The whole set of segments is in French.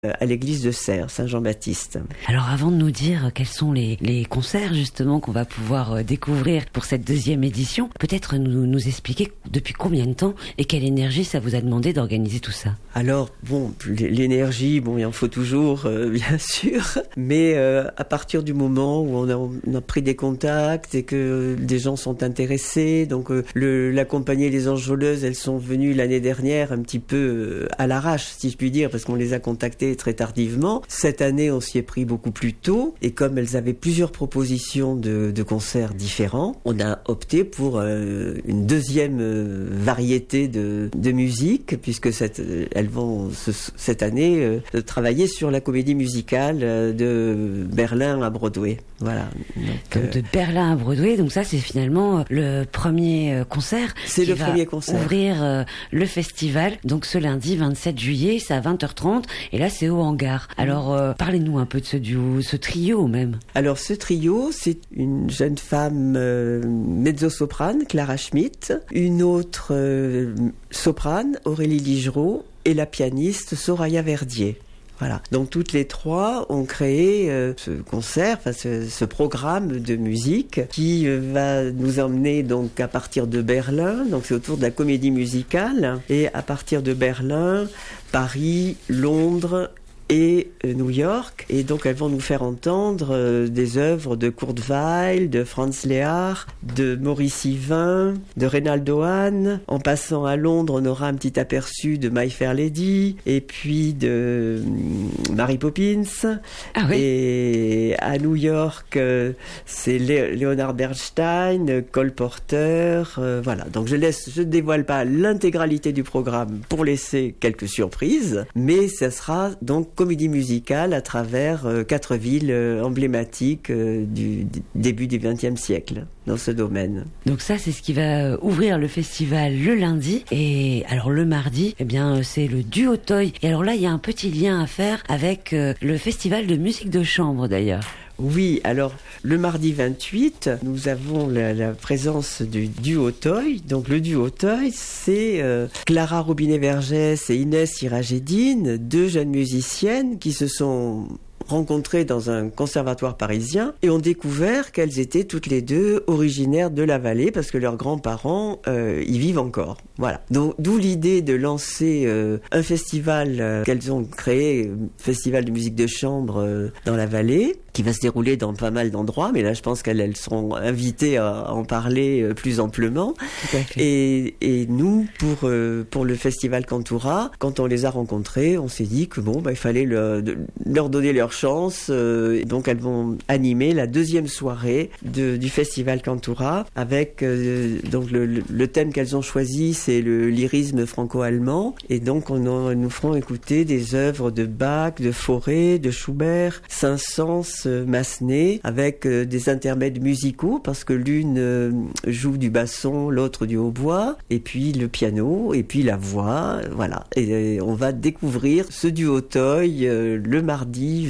à l'église de Serres, Saint-Jean-Baptiste. Alors avant de nous dire quels sont les concerts justement qu'on va pouvoir découvrir pour cette deuxième édition, peut-être nous expliquer depuis combien de temps et quelle énergie ça vous a demandé d'organiser tout ça. Alors bon, l'énergie, il en faut toujours bien sûr, mais à partir du moment où on a pris des contacts et que des gens sont intéressés, donc la compagnie Les Enjôleuses, elles sont venues l'année dernière un petit peu à l'arrache, si je puis dire, parce qu'on les a contactées très tardivement. Cette année, on s'y est pris beaucoup plus tôt, et comme elles avaient plusieurs propositions de concerts différents, on a opté pour une deuxième variété de musique, puisque elles vont cette année travailler sur la comédie musicale de Berlin à Broadway. Voilà. Donc de Berlin à Broadway, donc ça c'est finalement le premier concert. C'est le premier concert. Ouvrir le festival, donc ce lundi 27 juillet, c'est à 20h30, et là c'est au Hangar. Alors parlez-nous un peu de ce duo, ce trio même. Alors ce trio, c'est une jeune femme mezzo-soprane, Clara Schmidt, une autre soprane, Aurélie Ligereau, et la pianiste Soraya Verdier. Voilà. Donc toutes les trois ont créé ce concert, ce programme de musique qui va nous emmener donc à partir de Berlin. Donc c'est autour de la comédie musicale, et à partir de Berlin, Paris, Londres et New York. Et donc elles vont nous faire entendre des œuvres de Kurt Weill, de Franz Lehár, de Maurice Yvain, de Reynaldo Hahn. En passant à Londres, on aura un petit aperçu de My Fair Lady, et puis de Mary Poppins. Ah oui. Et à New York, c'est Leonard Bernstein, Cole Porter. Voilà. Donc je ne dévoile pas l'intégralité du programme pour laisser quelques surprises, mais ça sera donc comédie musicale à travers 4 villes emblématiques du début du XXe siècle dans ce domaine. Donc ça, c'est ce qui va ouvrir le festival le lundi. Et alors le mardi, c'est le duo Toy. Et alors là, il y a un petit lien à faire avec le festival de musique de chambre d'ailleurs. Oui, alors le mardi 28, nous avons la présence du duo Toy. Donc le duo Toy, c'est Clara Robinet-Vergès et Inès Iragédine, 2 jeunes musiciennes qui se sont rencontrées dans un conservatoire parisien et ont découvert qu'elles étaient toutes les deux originaires de la vallée parce que leurs grands-parents y vivent encore. Voilà. Donc d'où l'idée de lancer un festival qu'elles ont créé, festival de musique de chambre dans la vallée, qui va se dérouler dans pas mal d'endroits, mais là je pense qu'elles seront invitées à en parler plus amplement. Tout à fait. Et nous, pour le festival Cantura, quand on les a rencontrées, on s'est dit que il fallait leur donner leur chance. Donc elles vont animer la 2e soirée du festival Cantura avec donc le thème qu'elles ont choisi, c'est le lyrisme franco-allemand, et donc nous ferons écouter des œuvres de Bach, de Fauré, de Schubert, Saint-Saëns, Massenet, avec des intermèdes musicaux parce que l'une joue du basson, l'autre du hautbois, et puis le piano, et puis la voix, voilà. Et on va découvrir ce duo Toy le mardi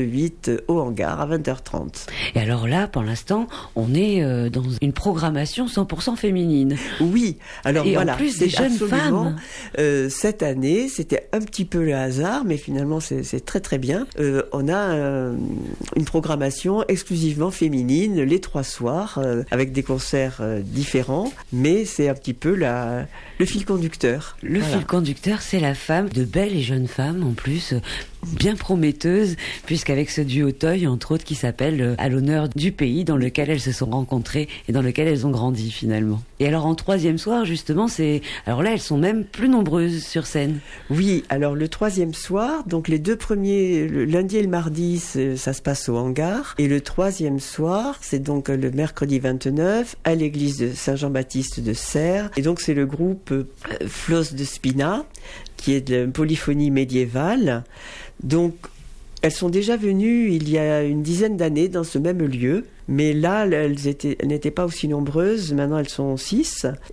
28 au Hangar à 20h30. Et alors là, pour l'instant, on est dans une programmation 100% féminine. Oui, alors et voilà, en plus des jeunes femmes. Cette année, c'était un petit peu le hasard, mais finalement c'est très très bien. On a une programmation exclusivement féminine les 3 soirs avec des concerts différents, mais c'est un petit peu le fil conducteur. Le fil conducteur, c'est la femme, de belles et jeunes femmes en plus, bien prometteuses, puisqu'avec ce duo Toy, entre autres, qui s'appelle À l'honneur du pays, dans lequel elles se sont rencontrées et dans lequel elles ont grandi finalement. Et alors en 3e soir, justement, alors là, elles sont même plus nombreuses sur scène. Oui, alors le 3e soir, donc les 2 premiers, le lundi et le mardi, ça se passe au Hangar, et le 3e soir, c'est donc le mercredi 29 à l'église de Saint-Jean-Baptiste de Serres, et donc c'est le groupe Flos de Spina, qui est de polyphonie médiévale. Donc elles sont déjà venues il y a une dizaine d'années dans ce même lieu, mais là elles n'étaient pas aussi nombreuses. Maintenant elles sont 6, et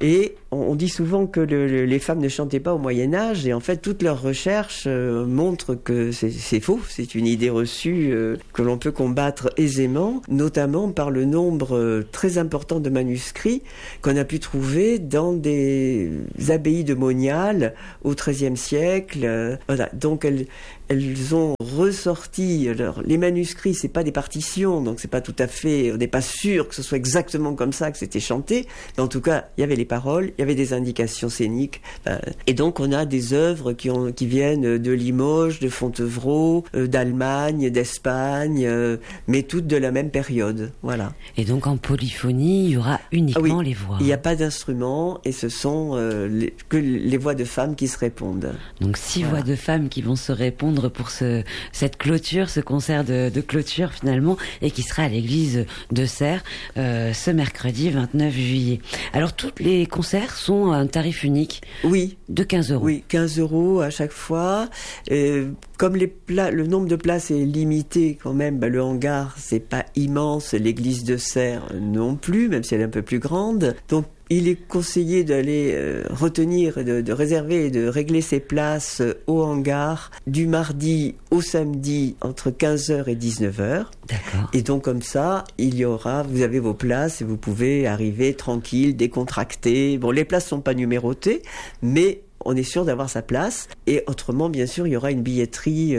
On dit souvent que les femmes ne chantaient pas au Moyen-Âge, et en fait, toutes leurs recherches montrent que c'est faux. C'est une idée reçue que l'on peut combattre aisément, notamment par le nombre très important de manuscrits qu'on a pu trouver dans des abbayes de Monial au XIIIe siècle. Voilà. Donc, elles ont ressorti. Alors, les manuscrits, c'est pas des partitions, donc c'est pas tout à fait. On n'est pas sûr que ce soit exactement comme ça que c'était chanté. Mais en tout cas, il y avait les paroles, il y avait des indications scéniques, et donc on a des œuvres qui viennent de Limoges, de Fontevraud, d'Allemagne, d'Espagne, mais toutes de la même période. Voilà. Et donc en polyphonie, il y aura uniquement les voix. Il n'y a pas d'instruments, et ce sont que les voix de femmes qui se répondent. Donc 6 voix de femmes qui vont se répondre pour cette clôture, ce concert de clôture finalement, et qui sera à l'église de Serres ce mercredi 29 juillet. Alors tous les concerts sont à un tarif unique. Oui. De 15 €. Oui, 15 € à chaque fois. Comme le nombre de places est limité quand même, le hangar c'est pas immense, l'église de Serres non plus, même si elle est un peu plus grande. Donc il est conseillé d'aller retenir, de réserver et de régler ses places au hangar du mardi au samedi entre 15h et 19h. D'accord. Et donc comme ça, vous avez vos places et vous pouvez arriver tranquille, décontracté. Bon, les places sont pas numérotées, mais on est sûr d'avoir sa place. Et autrement, bien sûr, il y aura une billetterie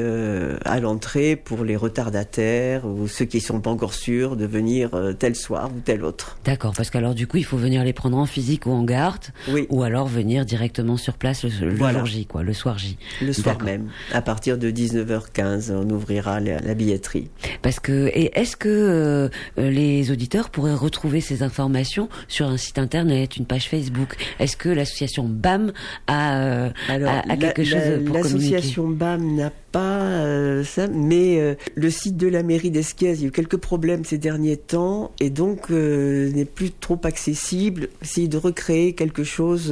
à l'entrée pour les retardataires ou ceux qui ne sont pas encore sûrs de venir tel soir ou tel autre. D'accord, parce qu'alors du coup, il faut venir les prendre en physique ou en garde, ou alors venir directement sur place le jour J, le soir J. Le soir même, à partir de 19h15, on ouvrira la billetterie. Est-ce que les auditeurs pourraient retrouver ces informations sur un site internet, une page Facebook? Est-ce que l'association BAM a quelque chose pour communiquer? L'association BAM n'a pas ça, mais le site de la mairie d'Esquies, il y a eu quelques problèmes ces derniers temps, et donc n'est plus trop accessible. Essayer de recréer quelque chose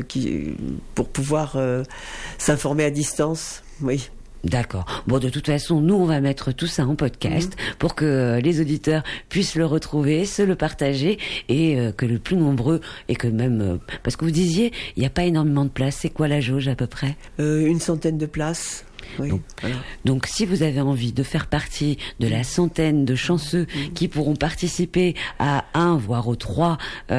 pour pouvoir s'informer à distance. Oui. D'accord. Bon, de toute façon, nous, on va mettre tout ça en podcast pour que les auditeurs puissent le retrouver, se le partager, et que le plus nombreux, et que même... parce que vous disiez, il n'y a pas énormément de place. C'est quoi la jauge à peu près? Une centaine de places. Oui, donc si vous avez envie de faire partie de la centaine de chanceux qui pourront participer à 1 voire aux 3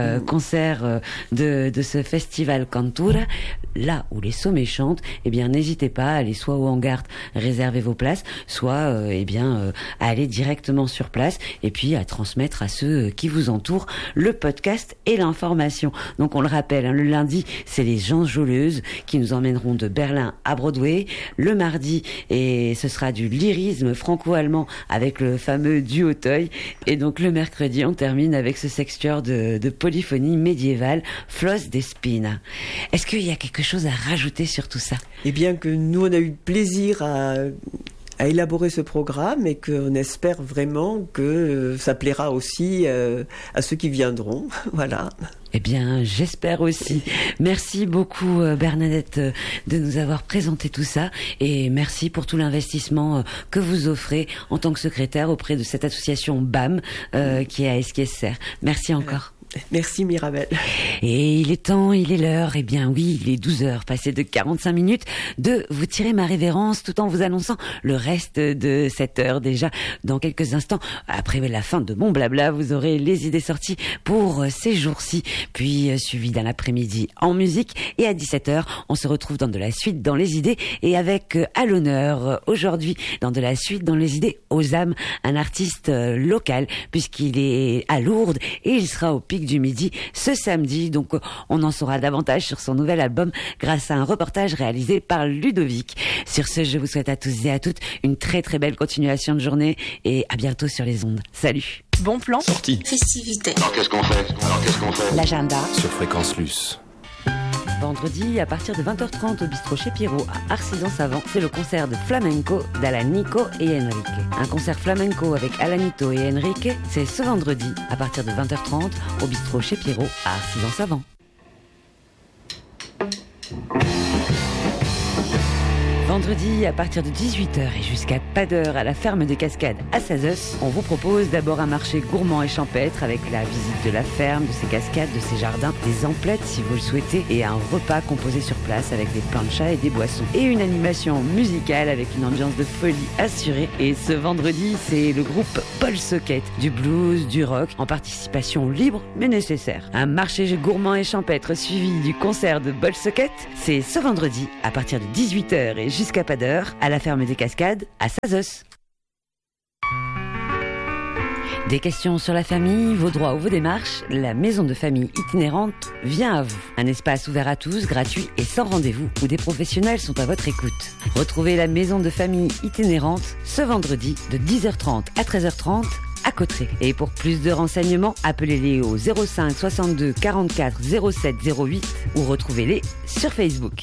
concerts de ce festival Cantura, là où les sommets chantent, eh bien n'hésitez pas à aller soit au hangar réserver vos places, soit à aller directement sur place, et puis à transmettre à ceux qui vous entourent le podcast et l'information. Donc on le rappelle, le lundi c'est les gens Joleuses qui nous emmèneront de Berlin à Broadway. Le mardi, et ce sera du lyrisme franco-allemand avec le fameux duo Toy. Et donc le mercredi, on termine avec ce sextuor de polyphonie médiévale, Floss des Spina. Est-ce qu'il y a quelque chose à rajouter sur tout ça? Eh bien que nous, on a eu plaisir à élaborer ce programme, et qu'on espère vraiment que ça plaira aussi à ceux qui viendront. Voilà. Eh bien, j'espère aussi. Merci beaucoup Bernadette de nous avoir présenté tout ça, et merci pour tout l'investissement que vous offrez en tant que secrétaire auprès de cette association BAM qui est à Esquies-Serres. Merci encore. Merci Mirabel. Et il est l'heure, eh bien oui, il est 12h, passé de 45 minutes, de vous tirer ma révérence tout en vous annonçant le reste de cette heure déjà. Dans quelques instants, après la fin de mon blabla, vous aurez les idées sorties pour ces jours-ci, puis suivi d'un après-midi en musique, et à 17h, on se retrouve dans de la suite dans les idées, et avec à l'honneur aujourd'hui dans de la suite dans les idées Ozam, un artiste local, puisqu'il est à Lourdes et il sera au Pic du Midi ce samedi. Donc on en saura davantage sur son nouvel album grâce à un reportage réalisé par Ludovic. Sur ce, je vous souhaite à tous et à toutes une très très belle continuation de journée, et à bientôt sur les ondes. Salut. Bon plan. Sortie. Festivité. Alors qu'est-ce qu'on fait? L'agenda. Sur Fréquence Luce. Vendredi, à partir de 20h30 au bistrot chez Pierrot à Arcis-en-Savant, c'est le concert de flamenco d'Alanito et Enrique. Un concert flamenco avec Alanito et Enrique, c'est ce vendredi à partir de 20h30 au bistrot chez Pierrot à Arcis-en-Savant. Vendredi, à partir de 18h et jusqu'à pas d'heure à la ferme des Cascades à Sazos, on vous propose d'abord un marché gourmand et champêtre avec la visite de la ferme, de ses cascades, de ses jardins, des emplettes si vous le souhaitez et un repas composé sur place avec des planchas et des boissons. Et une animation musicale avec une ambiance de folie assurée. Et ce vendredi, c'est le groupe Paul Socket, du blues, du rock, en participation libre mais nécessaire. Un marché gourmand et champêtre suivi du concert de Paul Socket, c'est ce vendredi à partir de 18h et jusqu'à pas d'heure à la ferme des Cascades à Sazos. Des questions sur la famille, vos droits ou vos démarches, la maison de famille itinérante vient à vous. Un espace ouvert à tous, gratuit et sans rendez-vous, où des professionnels sont à votre écoute. Retrouvez la maison de famille itinérante ce vendredi de 10h30 à 13h30 à Cauterets. Et pour plus de renseignements, appelez-les au 05 62 44 07 08 ou retrouvez-les sur Facebook.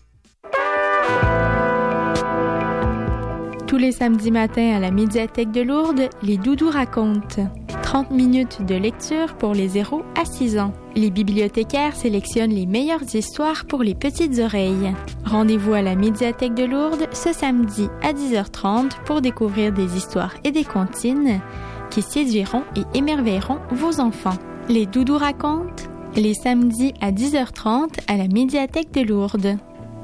Tous les samedis matins à la médiathèque de Lourdes, les Doudous racontent. 30 minutes de lecture pour les 0 à 6 ans. Les bibliothécaires sélectionnent les meilleures histoires pour les petites oreilles. Rendez-vous à la médiathèque de Lourdes ce samedi à 10h30 pour découvrir des histoires et des comptines qui séduiront et émerveilleront vos enfants. Les Doudous racontent les samedis à 10h30 à la médiathèque de Lourdes.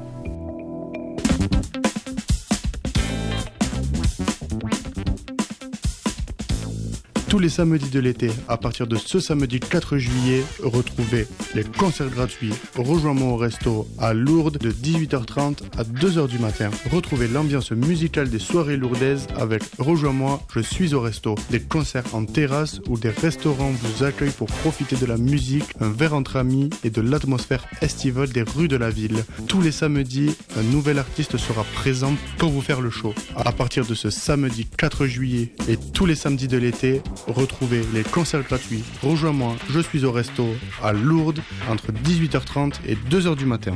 Tous les samedis de l'été, à partir de ce samedi 4 juillet, retrouvez les concerts gratuits. Rejoins-moi au resto à Lourdes de 18h30 à 2h du matin. Retrouvez l'ambiance musicale des soirées lourdaises avec Rejoins-moi, je suis au resto. Des concerts en terrasse où des restaurants vous accueillent pour profiter de la musique, un verre entre amis et de l'atmosphère estivale des rues de la ville. Tous les samedis, un nouvel artiste sera présent pour vous faire le show. À partir de ce samedi 4 juillet et tous les samedis de l'été, retrouvez les concerts gratuits. Rejoins-moi, je suis au resto à Lourdes entre 18h30 et 2h du matin.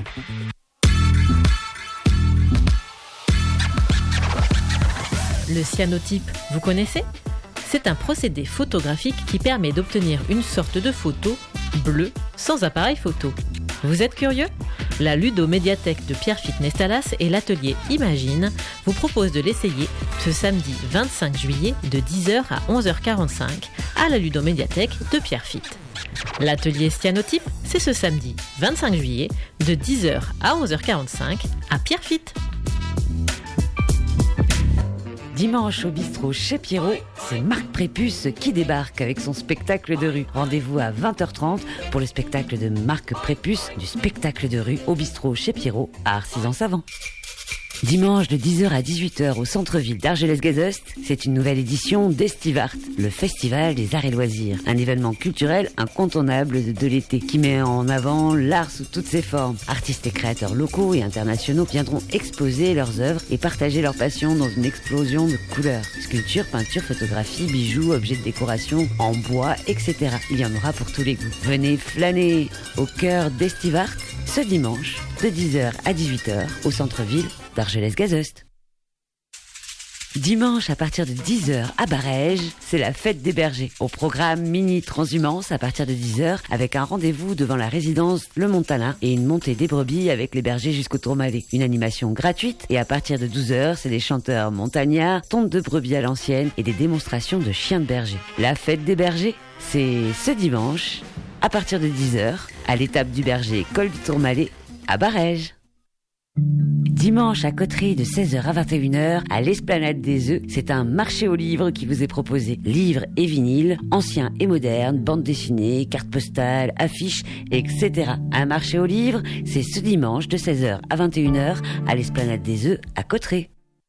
Le cyanotype, vous connaissez ? C'est un procédé photographique qui permet d'obtenir une sorte de photo bleue sans appareil photo. Vous êtes curieux ? La ludomédiathèque de Pierrefitte Nestalas et l'atelier Imagine vous proposent de l'essayer ce samedi 25 juillet de 10h à 11h45 à la ludomédiathèque de Pierrefitte. L'atelier cyanotype, c'est ce samedi 25 juillet de 10h à 11h45 à Pierrefitte. Dimanche au bistrot chez Pierrot, c'est Marc Prépuce qui débarque avec son spectacle de rue. Rendez-vous à 20h30 pour le spectacle de Marc Prépuce du spectacle de rue au bistrot chez Pierrot à Arcis-en-Savant. Dimanche de 10h à 18h au centre-ville d'Argelès-Gazost, c'est une nouvelle édition d'Estivart, le festival des arts et loisirs. Un événement culturel incontournable de l'été qui met en avant l'art sous toutes ses formes. Artistes et créateurs locaux et internationaux viendront exposer leurs œuvres et partager leur passion dans une explosion de couleurs. Sculptures, peintures, photographies, bijoux, objets de décoration, en bois, etc. Il y en aura pour tous les goûts. Venez flâner au cœur d'Estivart ce dimanche de 10h à 18h au centre-ville d'Argelès-Gazost. Dimanche à partir de 10h à Barège, c'est la fête des bergers. Au programme mini transhumance à partir de 10h avec un rendez-vous devant la résidence Le Montalin et une montée des brebis avec les bergers jusqu'au Tourmalet. Une animation gratuite et à partir de 12h, c'est des chanteurs montagnards, tonte de brebis à l'ancienne et des démonstrations de chiens de berger. La fête des bergers, c'est ce dimanche à partir de 10h à l'étape du berger Col du Tourmalet à Barège. Dimanche à Cauterets de 16h à 21h à l'Esplanade des Œufs, c'est un marché aux livres qui vous est proposé. Livres et vinyles, anciens et modernes, bandes dessinées, cartes postales, affiches, etc. Un marché aux livres, c'est ce dimanche de 16h à 21h à l'Esplanade des Œufs à Cauterets.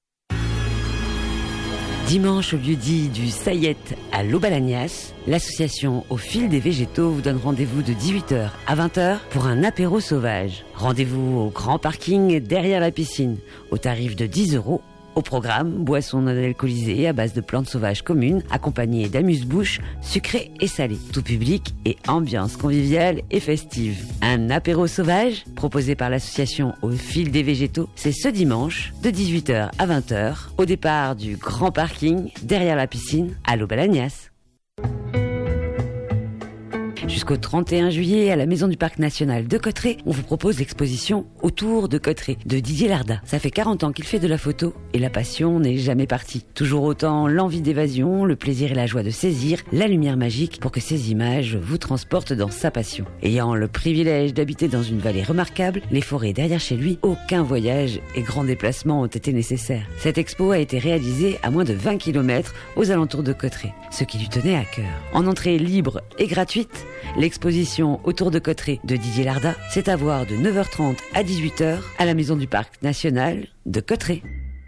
Dimanche au lieu-dit du Sayette à l'Aubalagnas, l'association Au fil des végétaux vous donne rendez-vous de 18h à 20h pour un apéro sauvage. Rendez-vous au grand parking derrière la piscine, au tarif de 10 €. Au programme, boissons non alcoolisées à base de plantes sauvages communes, accompagnées d'amuse-bouches sucrées et salées. Tout public et ambiance conviviale et festive. Un apéro sauvage, proposé par l'association Au fil des végétaux, c'est ce dimanche, de 18h à 20h, au départ du grand parking, derrière la piscine, à l'Aubalagnas. Jusqu'au 31 juillet, à la Maison du Parc National de Cotterêts, on vous propose l'exposition Autour de Cotterêts de Didier Larda. Ça fait 40 ans qu'il fait de la photo et la passion n'est jamais partie. Toujours autant l'envie d'évasion, le plaisir et la joie de saisir la lumière magique pour que ces images vous transportent dans sa passion. Ayant le privilège d'habiter dans une vallée remarquable, les forêts derrière chez lui, aucun voyage et grand déplacement ont été nécessaires. Cette expo a été réalisée à moins de 20 km aux alentours de Cotterêts, ce qui lui tenait à cœur. En entrée libre et gratuite, l'exposition Autour de Cotterêts de Didier Larda, c'est à voir de 9h30 à 18h à la Maison du Parc National de Cotterêts.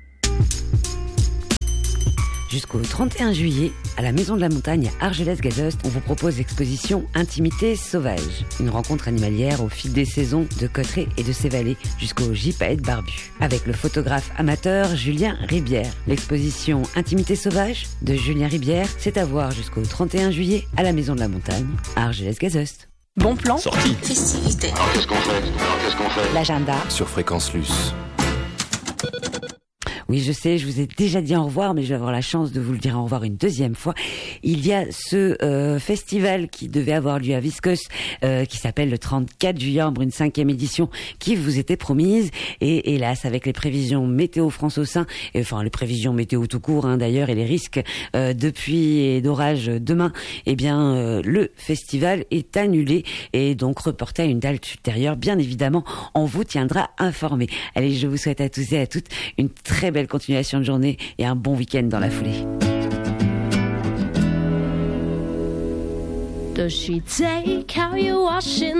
Jusqu'au 31 juillet, à la Maison de la Montagne à Argelès-Gazost, on vous propose l'exposition Intimité sauvage. Une rencontre animalière au fil des saisons de Cotterêts et de ses vallées jusqu'au gypaète barbu. Avec le photographe amateur Julien Ribière. L'exposition Intimité sauvage de Julien Ribière, c'est à voir jusqu'au 31 juillet à la Maison de la Montagne à Argelès-Gazost. Bon plan. Sortie. Festivité. Alors qu'est-ce qu'on fait L'agenda. Sur Fréquence Luce. Oui, je sais, je vous ai déjà dit au revoir, mais je vais avoir la chance de vous le dire au revoir une deuxième fois. Il y a ce festival qui devait avoir lieu à Viscos, qui s'appelle le 34 juillet, une 5e édition, qui vous était promise. Et hélas, avec les prévisions météo France au sein, et enfin les prévisions météo tout court d'ailleurs, et les risques de pluie et d'orage demain, eh bien le festival est annulé et donc reporté à une date ultérieure. Bien évidemment, on vous tiendra informé. Allez, je vous souhaite à tous et à toutes une très belle continuation de journée et un bon week-end dans la foulée. Does she take how you washing